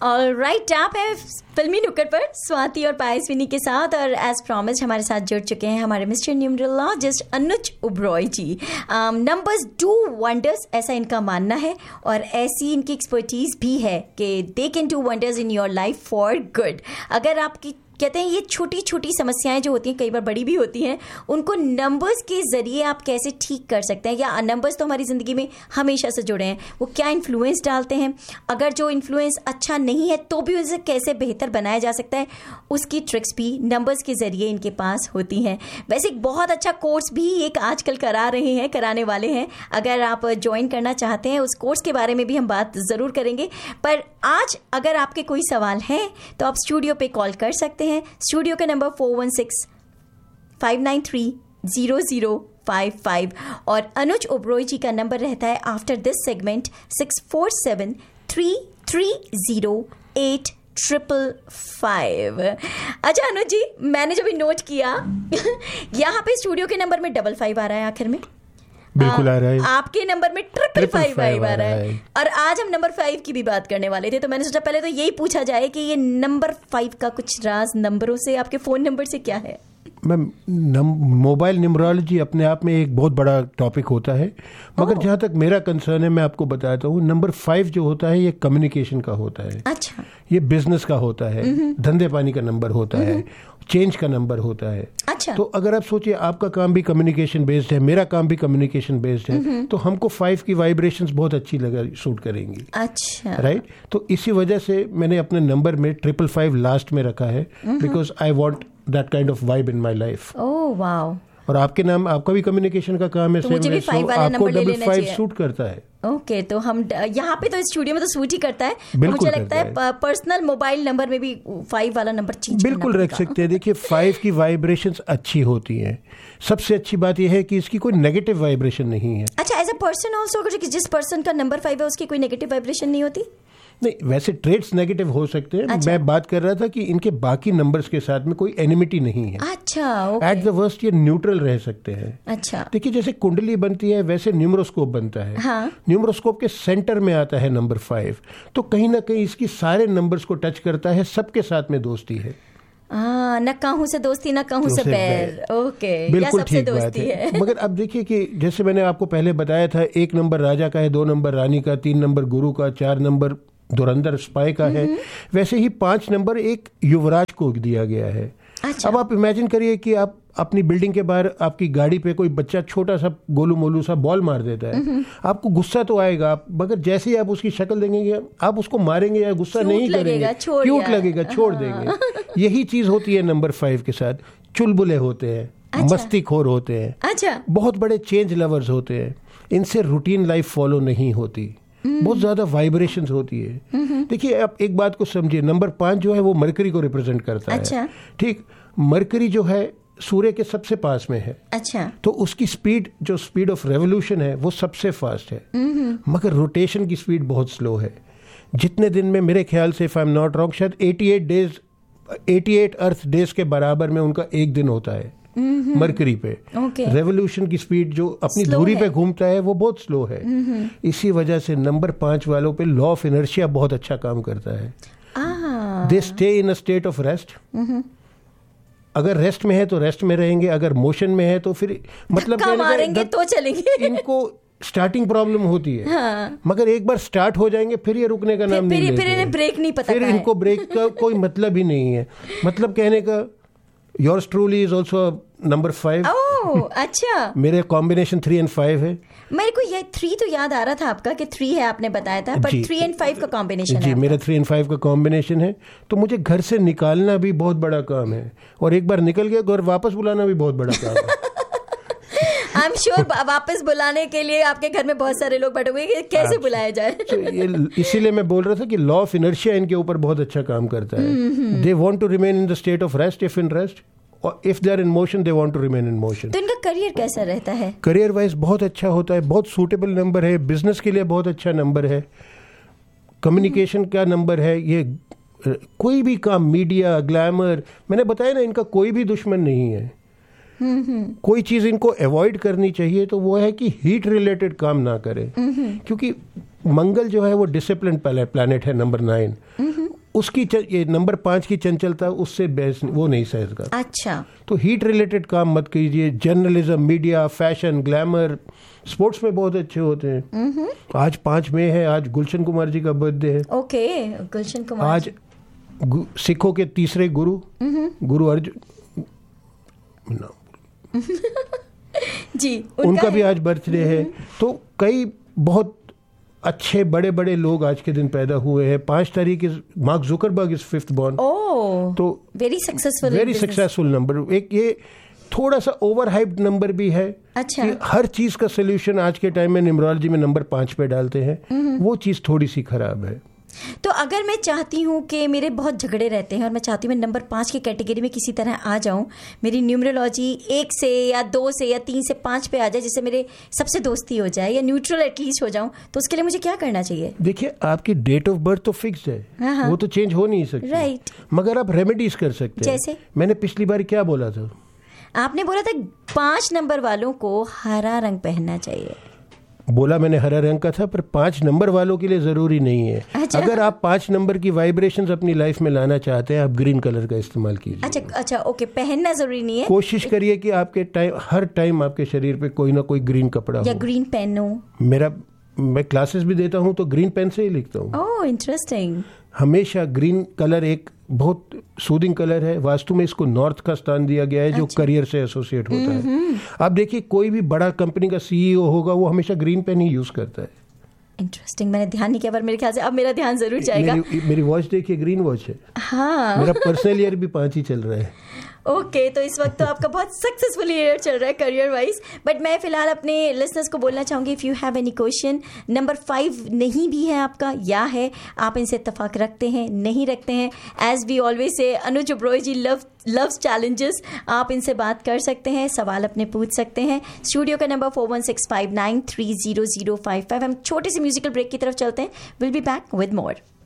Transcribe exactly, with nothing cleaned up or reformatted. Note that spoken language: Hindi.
ऑलराइट, आप है फिल्मी नुक्कड़ पर स्वाति और पायस्विनी के साथ, और एज प्रॉमिस हमारे साथ जुड़ चुके हैं हमारे mister numerologist Anuj उब्रॉय ji. Numbers do wonders, ऐसा इनका मानना है, और ऐसी इनकी एक्सपर्टीज भी है कि they can do wonders in your life for good. अगर आपकी कहते हैं ये छोटी छोटी समस्याएं जो होती हैं, कई बार बड़ी भी होती हैं, उनको नंबर्स के जरिए आप कैसे ठीक कर सकते हैं, या नंबर्स तो हमारी ज़िंदगी में हमेशा से जुड़े हैं, वो क्या इन्फ्लुएंस डालते हैं, अगर जो इन्फ्लुएंस अच्छा नहीं है तो भी उसे कैसे बेहतर बनाया जा सकता है, उसकी ट्रिक्स भी नंबर्स के जरिए इनके पास होती हैं। वैसे एक बहुत अच्छा कोर्स भी एक आजकल करा रहे हैं, कराने वाले हैं। अगर आप ज्वाइन करना चाहते हैं उस कोर्स के बारे में भी हम बात ज़रूर करेंगे, पर आज अगर आपके कोई सवाल हैं तो आप स्टूडियो पे कॉल कर सकते हैं। स्टूडियो का number four one six five nine three zero zero five five, और अनुज उब्रॉय जी का नंबर रहता है after this segment six four seven three three zero eight triple five. अच्छा अनुज जी, मैंने जब नोट किया यहाँ पे स्टूडियो के नंबर में डबल फाइव आ रहा है आखिर में, बिल्कुल आ रहा है, आपके नंबर में ट्रिपल फाइव फाइव आ रहा है, और आज हम नंबर फाइव की भी बात करने वाले थे, तो मैंने सोचा पहले तो यही पूछा जाए कि ये नंबर फाइव का कुछ राज नंबरों से, आपके फोन नंबर से क्या है? मैम, मोबाइल न्यूमरोलॉजी अपने आप में एक बहुत बड़ा टॉपिक होता है, मगर जहाँ तक मेरा कंसर्न है मैं आपको बताता हूँ, नंबर फाइव जो होता है ये कम्युनिकेशन का होता है। अच्छा। ये बिजनेस का होता है, धंधे पानी का नंबर होता है, चेंज का नंबर होता है। अच्छा। तो अगर आप सोचिए आपका काम भी कम्युनिकेशन बेस्ड है, मेरा काम भी कम्युनिकेशन बेस्ड है, तो हमको फाइव की वाइब्रेशंस बहुत अच्छी लगा सूट करेंगी। अच्छा। राइट, तो इसी वजह से मैंने अपने नंबर में ट्रिपल फाइव लास्ट में रखा है, because I want that kind of vibe in my life. Oh wow. और आपके नाम, आपका भी कम्युनिकेशन का काम है, तो मुझे भी फाइव वाला आपको नंबर ले डबल लेना फाइव चाहिए। सूट करता है। ओके okay, तो हम यहाँ पे तो इस स्टूडियो में तो सूट ही करता है, तो बिल्कुल मुझे लगता है पर्सनल मोबाइल नंबर में भी फाइव वाला नंबर चेंज बिल्कुल रख सकते हैं। देखिए फाइव की वाइब्रेशंस अच्छी होती हैं, सबसे अच्छी बात यह है कि इसकी कोई नेगेटिव वाइब्रेशन नहीं है। अच्छा, एज अ पर्सन ऑल्सो जिस पर्सन का नंबर फाइव है उसकी कोई नेगेटिव वाइब्रेशन नहीं होती? नहीं, वैसे ट्रेड्स नेगेटिव हो सकते हैं। अच्छा। मैं बात कर रहा था कि इनके बाकी नंबर्स के साथ में कोई एनिमिटी नहीं है। अच्छा, एट द वर्स्ट ये न्यूट्रल रह सकते हैं। अच्छा। देखिए जैसे कुंडली बनती है वैसे न्यूमरोस्कोप बनता है। हाँ। न्यूमरोस्कोप के सेंटर में आता है नंबर फाइव, तो कहीं ना कहीं इसकी सारे नंबर्स को टच करता है, सबके साथ में दोस्ती है। आ, न कहूं से दोस्ती न कहूं से बैर। ओके, बिल्कुल ठीक बात है, है। मगर अब देखिए कि जैसे मैंने आपको पहले बताया था, एक नंबर राजा का है, दो नंबर रानी का, तीन नंबर गुरु का, चार नंबर धुरंधर स्पाई का है, वैसे ही पांच नंबर एक युवराज को दिया गया है। अच्छा। अब आप इमेजिन करिए कि आप अपनी बिल्डिंग के बाहर आपकी गाड़ी पे कोई बच्चा छोटा सा गोलू मोलू सा बॉल मार देता है, आपको गुस्सा तो आएगा, मगर जैसे ही आप उसकी शक्ल देंगे आप उसको मारेंगे या गुस्सा नहीं करेंगे, क्यूट लगेगा, छोड़ देंगे। यही चीज होती है नंबर फाइव के साथ। चुलबुले होते हैं। अच्छा। मस्तीखोर होते हैं। अच्छा। बहुत बड़े चेंज लवर्स होते हैं, इनसे रूटीन लाइफ फॉलो नहीं होती, बहुत ज्यादा वाइब्रेशंस होती है। देखिए आप एक बात को समझिए, नंबर पांच जो है वो मरकरी को रिप्रेजेंट करता अच्छा। है। ठीक, मरकरी जो है सूर्य के सबसे पास में है। अच्छा। तो उसकी स्पीड, जो स्पीड ऑफ रेवोल्यूशन है वो सबसे फास्ट है, मगर रोटेशन की स्पीड बहुत स्लो है। जितने दिन में मेरे ख्याल से, if I am not wrong, शायद अठासी डेज अठासी अर्थ डेज के बराबर में उनका एक दिन होता है मरकरी पे। रेवोल्यूशन की स्पीड जो अपनी धुरी पे घूमता है वो बहुत स्लो है। इसी वजह से नंबर पांच वालों पे लॉ ऑफ इनर्शिया बहुत अच्छा काम करता है। They stay in a state of rest. अगर रेस्ट में है तो रेस्ट में रहेंगे, अगर मोशन में है तो फिर मतलब मारेंगे तो चलेंगे। इनको स्टार्टिंग प्रॉब्लम होती है। हाँ। मगर एक बार स्टार्ट हो जाएंगे फिर ये रुकने का नाम नहीं लेते। फिर इन्हें ब्रेक नहीं पता, फिर इनको ब्रेक का कोई मतलब ही नहीं है। मतलब कहने का, yours truly is also number five. ओह अच्छा। मेरे कॉम्बिनेशन थ्री एंड फाइव है। मेरे को ये थ्री तो याद आ रहा था आपका कि थ्री है, आपने बताया था, पर थ्री एंड फाइव का कॉम्बिनेशन है। जी, मेरा थ्री एंड फाइव का कॉम्बिनेशन है, तो मुझे घर से निकालना भी बहुत बड़ा काम है, और एक बार निकल गया घर वापस बुलाना भी बहुत बड़ा काम है। आई एम श्योर वापस बुलाने के लिए आपके घर में बहुत सारे लोग बैठे हुए हैं, कैसे बुलाया जाए। इसीलिए मैं बोल रहा था कि लॉ ऑफ इनर्शिया इनके ऊपर बहुत अच्छा काम करता है। They want to remain in the state of rest if in rest, और if they are in motion they want to remain in motion. तो इनका करियर कैसा रहता है? करियर वाइज बहुत अच्छा होता है, बहुत सूटेबल नंबर है, बिजनेस के लिए बहुत अच्छा नंबर है, कम्युनिकेशन का नंबर है। ये कोई भी काम, मीडिया, ग्लैमर, मैंने बताया ना, इनका कोई भी दुश्मन नहीं है। कोई चीज इनको अवॉइड करनी चाहिए तो वो है कि हीट रिलेटेड काम ना करें, क्योंकि मंगल जो है वो डिसिप्लिन प्लैनेट है, नंबर नाइन। उसकी च, ये नंबर पाँच की चंचलता उससे बेस वो नहीं सह सका। अच्छा, तो हीट रिलेटेड काम मत कीजिए। Journalism, media, fashion, glamour, sports में बहुत अच्छे होते हैं। आज पाँच मई है, आज गुलशन कुमार जी का बर्थडे है। ओके, गुलशन कुमार आज सिखों के तीसरे गुरु गुरु अर्जुन जी, उनका, उनका भी आज बर्थडे है। तो कई बहुत अच्छे बड़े बड़े लोग आज के दिन पैदा हुए हैं। पांच तारीख mark Zuckerberg is fifth born. ओह, तो very successful very successful number. एक ये थोड़ा सा ओवर हाइप्ड नंबर भी है। अच्छा, कि हर चीज का सोल्यूशन आज के टाइम में न्यूमरोलॉजी में नंबर पांच पे डालते हैं, वो चीज थोड़ी सी खराब है। तो अगर मैं चाहती हूँ कि मेरे बहुत झगड़े रहते हैं और मैं चाहती हूँ मैं नंबर पाँच की कैटेगरी में किसी तरह आ जाऊँ, मेरी न्यूमरोलॉजी एक से या दो से या तीन से पाँच पे आ जाए, जिससे मेरे सबसे दोस्ती हो जाए या न्यूट्रल एटलीस्ट हो जाऊँ, तो उसके लिए मुझे क्या करना चाहिए? देखिए, आपकी डेट ऑफ बर्थ तो फिक्स है, हाँ, वो तो चेंज हो नहीं सकती। राइट, मगर आप रेमेडीज कर सकते हैं। जैसे मैंने पिछली बार क्या बोला था? आपने बोला था पांच नंबर वालों को हरा रंग पहनना चाहिए। बोला मैंने हरा रंग का था, पर पांच नंबर वालों के लिए जरूरी नहीं है। अच्छा। अगर आप पांच नंबर की वाइब्रेशंस अपनी लाइफ में लाना चाहते हैं, आप ग्रीन कलर का इस्तेमाल कीजिए। अच्छा अच्छा, ओके, पहनना जरूरी नहीं है। कोशिश करिए कि आपके टाइम हर टाइम आपके शरीर पे कोई ना कोई ग्रीन कपड़ा या हो। ग्रीन पेन हो। मेरा मैं क्लासेस भी देता हूँ तो ग्रीन पेन से ही लिखता हूँ। ओह, इंटरेस्टिंग। हमेशा ग्रीन कलर एक बहुत सूदिंग कलर है। वास्तु में इसको नॉर्थ का स्थान दिया गया है, जो अच्छा। करियर से एसोसिएट होता है। आप देखिए, कोई भी बड़ा कंपनी का सीईओ होगा, वो हमेशा ग्रीन पेन ही यूज करता है। इंटरेस्टिंग, मैंने ध्यान नहीं किया, पर मेरे ख्याल से अब मेरा ध्यान जरूर जाएगा। मेरी, मेरी वॉच देखिए, ग्रीन वॉच है। हाँ, मेरा पर्सनल ईयर भी पांच ही चल रहा है। ओके okay, तो इस वक्त तो आपका बहुत सक्सेसफुल ईयर चल रहा है करियर वाइज। बट मैं फिलहाल अपने लिसनर्स को बोलना चाहूंगी, if you have any question, number five नहीं भी है आपका या है, आप इनसे इत्तेफाक रखते हैं नहीं रखते हैं, as we always say Anuj उब्रॉय ji love loves challenges, आप इनसे बात कर सकते हैं, सवाल अपने पूछ सकते हैं। स्टूडियो का number four one six five nine three zero zero five five. हम छोटे से म्यूजिकल ब्रेक की तरफ चलते हैं। Will be back with more.